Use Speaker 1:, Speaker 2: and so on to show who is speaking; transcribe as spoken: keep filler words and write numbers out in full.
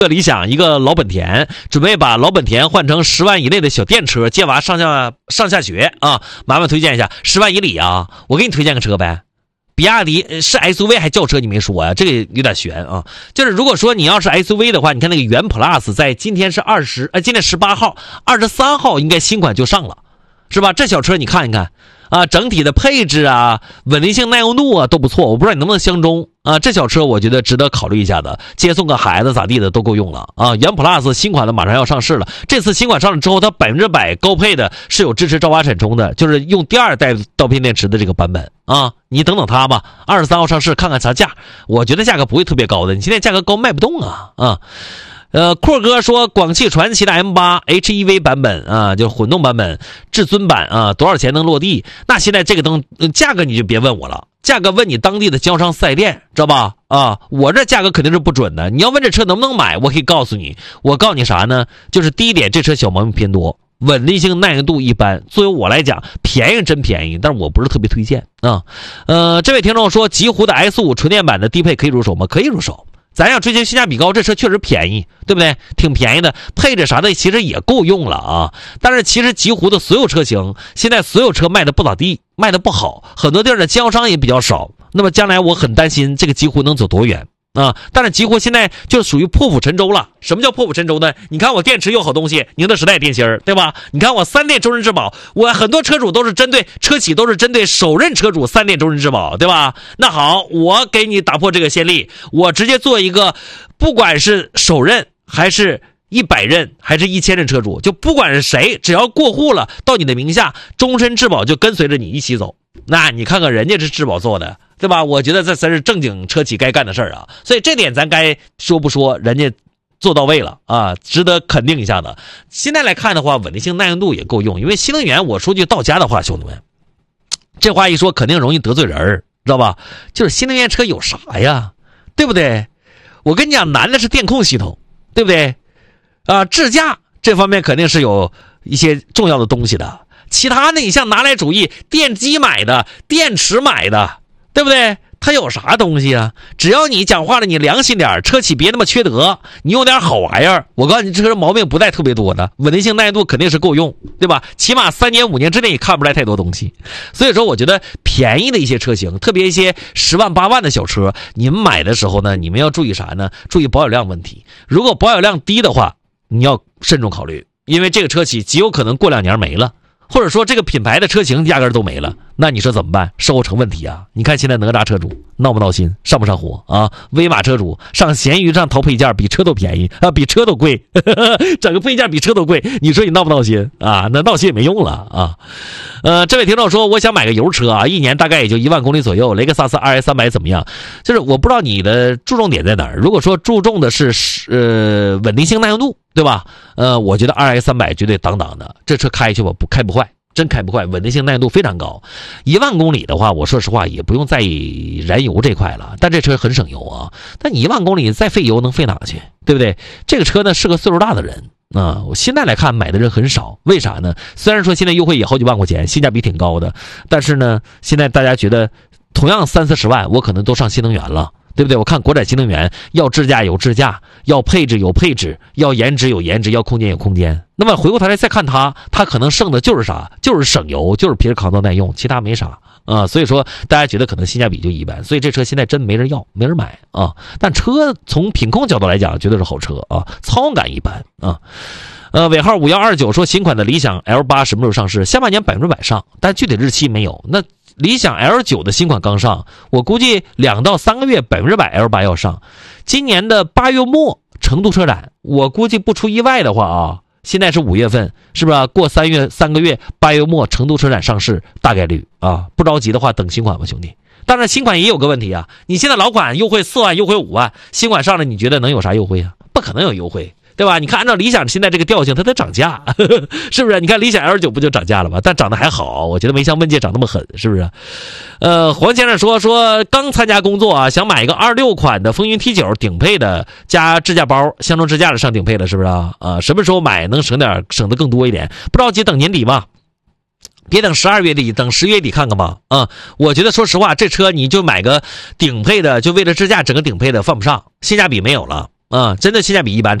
Speaker 1: 个理想，一个老本田，准备把老本田换成十万以内的小电车，接娃上下上下学啊！麻烦推荐一下十万以里啊，我给你推荐个车呗。比亚迪是 S U V 还轿车，你没说呀、啊？这个有点悬啊。就是如果说你要是 S U V 的话，你看那个元 Plus 在今天是二十，呃，今天十八号，二十三号应该新款就上了，是吧？这小车你看一看啊，整体的配置啊、稳定性、耐用度啊都不错。我不知道你能不能相中啊？这小车我觉得值得考虑一下的，接送个孩子咋地的都够用了啊。元 Plus 新款的马上要上市了，这次新款上了之后，它百分之百高配的是有支持兆瓦闪充的，就是用第二代刀片电池的这个版本啊。你等等它吧，二十三号上市，看看啥价。我觉得价格不会特别高的，你现在价格高卖不动啊啊。呃，阔哥说广汽传祺的 M 八 H E V 版本啊，就是混动版本至尊版啊，多少钱能落地？那现在这个灯、呃、价格你就别问我了，价格问你当地的经销商四 S 店，知道吧？啊，我这价格肯定是不准的。你要问这车能不能买，我可以告诉你，我告诉你啥呢？就是第一点，这车小毛病偏多，稳定性耐用度一般。作为我来讲，便宜真便宜，但是我不是特别推荐啊。呃，这位听众说，极狐的 S 五纯电版的低配可以入手吗？可以入手。咱要追求性价比高，这车确实便宜，对不对？挺便宜的，配置啥的其实也够用了啊。但是其实极狐的所有车型，现在所有车卖的不咋地，卖的不好，很多地儿的经销商也比较少。那么将来我很担心这个极狐能走多远啊！但是极狐现在就属于破釜沉舟了。什么叫破釜沉舟呢？你看我电池有好东西，宁德时代电芯儿，对吧？你看我三电终身质保，我很多车主都是针对车企都是针对首任车主三电终身质保，对吧？那好，我给你打破这个先例，我直接做一个，不管是首任还是一百任还是一千任车主，就不管是谁，只要过户了到你的名下，终身质保就跟随着你一起走。那你看看人家是质保做的，对吧？我觉得这才是正经车企该干的事儿啊。所以这点咱该说不说，人家做到位了啊，值得肯定一下的。现在来看的话，稳定性耐用度也够用，因为新能源我说句到家的话，兄弟们，这话一说肯定容易得罪人，知道吧？就是新能源车有啥呀，对不对？我跟你讲，难的是电控系统，对不对？啊，智驾这方面肯定是有一些重要的东西的。其他的你像拿来主义，电机买的，电池买的，对不对？它有啥东西啊？只要你讲话了，你良心点，车企别那么缺德，你用点好玩意儿，我告诉你，这车毛病不带特别多的，稳定性耐用度肯定是够用，对吧？起码三年五年之内也看不出来太多东西。所以说我觉得便宜的一些车型，特别一些十万八万的小车，你们买的时候呢，你们要注意啥呢？注意保有量问题。如果保有量低的话，你要慎重考虑，因为这个车企极有可能过两年没了，或者说这个品牌的车型压根都没了，那你说怎么办？售后成问题啊！你看现在哪吒车主闹不闹心，上不上火啊？威马车主上闲鱼上淘配件比车都便宜啊，比车都贵，呵呵，整个配件比车都贵，你说你闹不闹心啊？那闹心也没用了啊！呃，这位听众说，我想买个油车啊，一年大概也就一万公里左右，雷克萨斯 R S 三百 怎么样？就是我不知道你的注重点在哪儿。如果说注重的是呃稳定性耐用度，对吧？呃，我觉得 R S 三百 绝对当当的，这车开去吧，不开不坏。真开不坏，稳定性耐用度非常高。一万公里的话，我说实话也不用在意燃油这块了，但这车很省油啊。但你一万公里再费油能费哪去，对不对？这个车呢适合岁数大的人啊。我现在来看买的人很少，为啥呢？虽然说现在优惠也好几万块钱，性价比挺高的，但是呢，现在大家觉得同样三四十万，我可能都上新能源了。对不对？我看国产新能源要智驾有智驾，要配置有配置，要颜值有颜值，要空间有空间。那么回过头来再看它，它可能剩的就是啥？就是省油，就是皮实抗造耐用，其他没啥啊。所以说大家觉得可能性价比就一般，所以这车现在真没人要，没人买啊。但车从品控角度来讲，绝对是好车啊，操控感一般啊。呃，尾号五一二九说新款的理想 L 八 什么时候上市？下半年百分之百上，但具体日期没有。那理想 L 九 的新款刚上，我估计两到三个月百分之百 L 八 要上。今年的八月末成都车展，我估计不出意外的话啊，现在是五月份，是不是、啊、过三月三个月八月末成都车展上市大概率啊，不着急的话等新款吧，兄弟。当然新款也有个问题啊，你现在老款优惠四万优惠五万，新款上了你觉得能有啥优惠啊？不可能有优惠。对吧？你看按照理想现在这个调性它得涨价，呵呵，是不是？你看理想 L 九 不就涨价了吗？但涨得还好，我觉得没像问界涨那么狠，是不是？呃，黄先生说说刚参加工作啊，想买一个二六款的风云 T 九 顶配的加支架包，相中支架的上顶配的，是不是啊？啊，什么时候买能省点，省得更多一点？不着急，等年底吧。别等十二月底，等十月底看看吧。啊，我觉得说实话，这车你就买个顶配的，就为了支架整个顶配的放不上，性价比没有了。 啊，真的性价比一般。